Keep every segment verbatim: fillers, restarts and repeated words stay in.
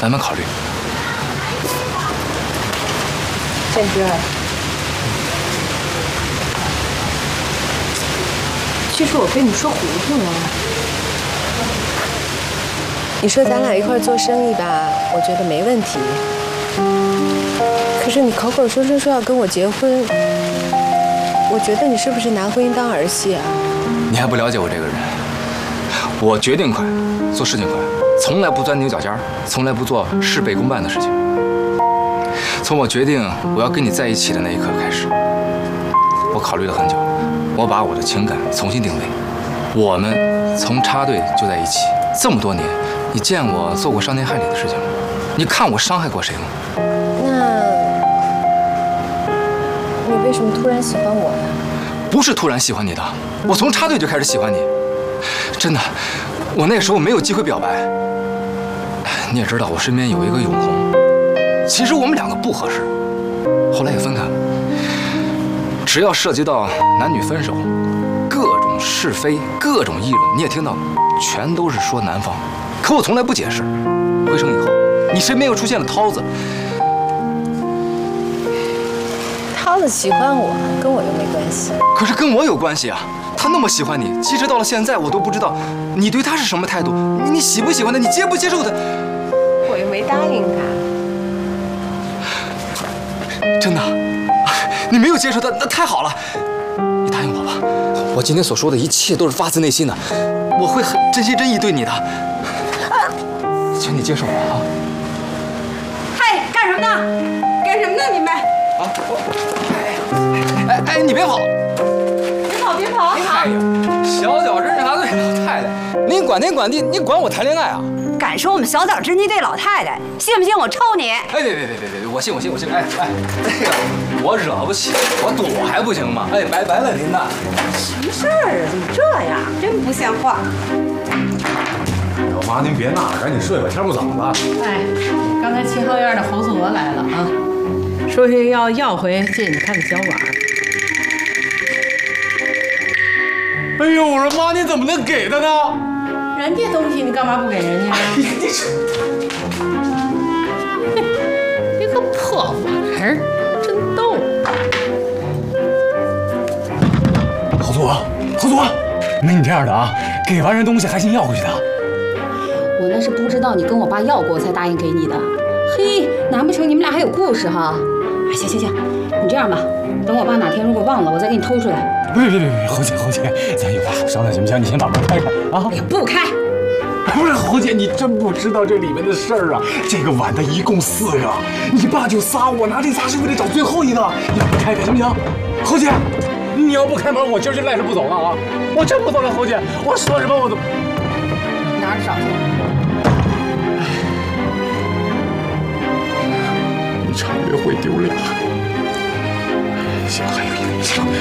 慢慢考虑。 建军，其实我被你说糊涂了。你说咱俩一块做生意吧，我觉得没问题。可是你口口声声说要跟我结婚，我觉得你是不是拿婚姻当儿戏啊？ 你还不了解我这个人，我决定快，做事情快，从来不钻牛角尖，从来不做事倍功半的事情。从我决定我要跟你在一起的那一刻开始，我考虑了很久，我把我的情感重新定位。我们从插队就在一起这么多年，你见我做过伤天害理的事情吗？你看我伤害过谁吗？ 那你为什么突然喜欢我呀？ 不是突然喜欢你的，我从插队就开始喜欢你。真的，我那时候没有机会表白。你也知道，我身边有一个永红，其实我们两个不合适，后来也分开了。只要涉及到男女分手，各种是非，各种议论，你也听到了，全都是说男方。可我从来不解释。回城以后，你身边又出现了涛子。 涛子喜欢我，跟我又没关系。 可是跟我有关系啊！他那么喜欢你，其实到了现在，我都不知道你对他是什么态度。你你喜不喜欢他？你接不接受他？ 我又没答应他。 真的，你没有接受他，那太好了。你答应我吧，我今天所说的一切都是发自内心的，我会很真心真意对你的。请你接受我啊！ 嗨，干什么呢？干什么呢？你们？ 啊！我哎哎哎，你别跑！ 别跑！别跑！ 哎呀，小脚侦察队老太太，您管天管地，您管我谈恋爱啊？ 敢说我们小脚侦缉队老太太，信不信我抽你？ 哎，别别别别别！我信我信我信！哎哎，那个我惹不起，我躲还不行吗？哎，拜拜了您呐！ 什么事儿啊？怎么这样？真不像话！ 老妈，您别闹了，赶紧睡吧，天不早了。 哎，刚才七号院的侯素娥来了啊，说是要要回借你看的小碗。 哎呦，我说妈，你怎么能给他呢？ 人家东西你干嘛不给人家？ 你这一个破碗儿，真逗。 侯素娥，侯素娥，没你这样的啊！给完人东西还信要回去的。 我那是不知道你跟我爸要过，才答应给你的。嘿，难不成你们俩还有故事哈？哎，行行行，你这样吧，等我爸哪天如果忘了，我再给你偷出来。 别别别别，侯姐侯姐，咱有话好商量行不行？你先把门开开啊！ 哎呀，不开！ 不是侯姐，你真不知道这里面的事儿啊！这个碗的一共四个，你爸就仨，我拿这仨是为了找最后一个。你把门开开行不行？侯姐，你要不开门，我今儿就赖着不走了啊！我真不走了，侯姐，我说什么我都拿着找去。 一场约会丢俩，行，还有一个以上。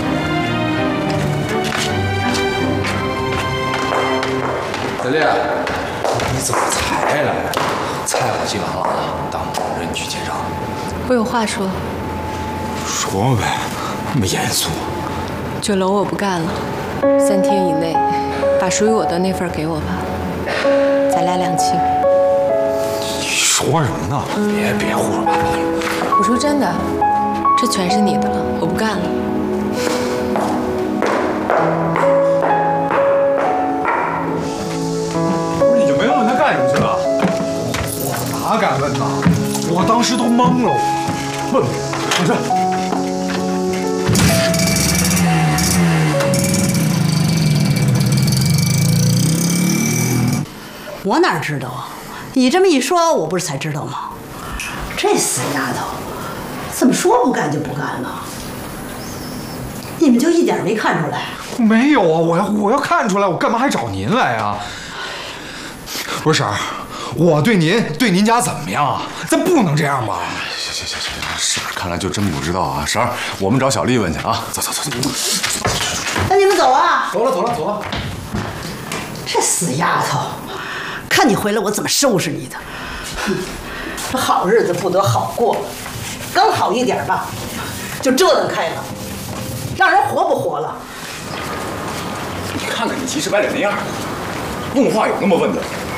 小丽，你怎么才来？菜我记完了啊，当着你去结账。 我有话说。 说呗，那么严肃。 酒楼我不干了，三天以内把属于我的那份给我吧，咱俩两清。 你说什么呢？别别胡说八道了。 我说真的，这全是你的了，我不干了。 不是，你就没问他干什么去了？我哪敢问呐？我当时都懵了。问问，我这。 我哪知道啊？你这么一说，我不是才知道吗？这死丫头，怎么说不干就不干呢？你们就一点没看出来？ 没有啊！我要我要看出来，我干嘛还找您来啊？不是婶儿，我对您对您家怎么样啊？咱不能这样吧？ 行行行行行，婶儿看来就真不知道啊。婶儿，我们找小丽问去啊。走走走走。 那你们走啊！ 走了走了走了。 这死丫头！看你回来，我怎么收拾你的！哼，这好日子不得好过，刚好一点吧，就折腾开了，让人活不活了？ 你看看你急赤白脸那样，问话有那么问的？